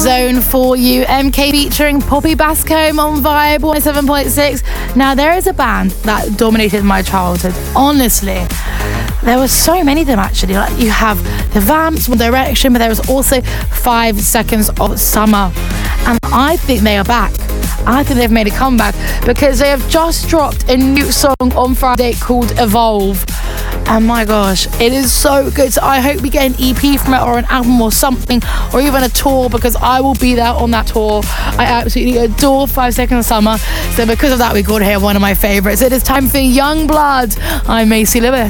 Zone for you. MK featuring Poppy Bascombe on Vibe 107.6. Now, there is a band that dominated my childhood. Honestly, there were so many of them actually. Like, you have the Vamps, One Direction, but there was also 5 Seconds of Summer. And I think they are back. I think they've made a comeback because they have just dropped a new song on Friday called Evolve. And my gosh, it is so good. So I hope we get an EP from it or an album or something, or even a tour, because I will be there on that tour. I absolutely adore 5 Seconds of Summer. So because of that, we got to hear one of my favourites. It is time for Young Blood. I'm Macy Lewis.